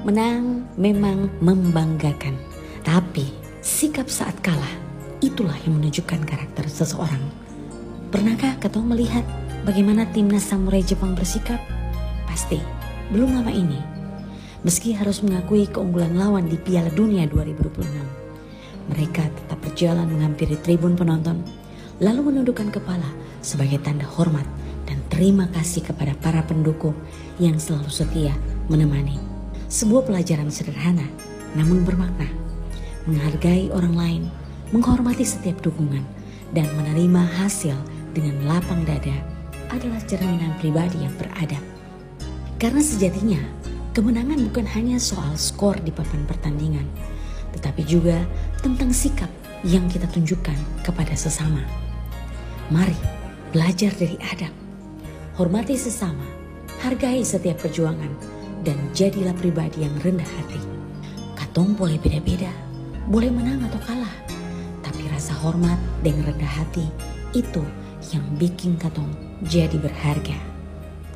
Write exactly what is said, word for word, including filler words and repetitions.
Menang memang membanggakan, tapi sikap saat kalah itulah yang menunjukkan karakter seseorang. Pernahkah ketong melihat bagaimana timnas samurai Jepang bersikap? Pasti belum lama ini, meski harus mengakui keunggulan lawan di Piala Dunia dua ribu dua puluh enam, mereka tetap berjalan menghampiri tribun penonton, lalu menundukkan kepala sebagai tanda hormat dan terima kasih kepada para pendukung yang selalu setia menemani. Sebuah pelajaran sederhana namun bermakna. Menghargai orang lain, menghormati setiap dukungan, dan menerima hasil dengan lapang dada adalah cerminan pribadi yang beradab. Karena sejatinya, kemenangan bukan hanya soal skor di papan pertandingan, tetapi juga tentang sikap yang kita tunjukkan kepada sesama. Mari belajar dari adab, hormati sesama, hargai setiap perjuangan, dan jadilah pribadi yang rendah hati. Katong boleh beda-beda, boleh menang atau kalah, tapi rasa hormat dan rendah hati itu yang bikin katong jadi berharga.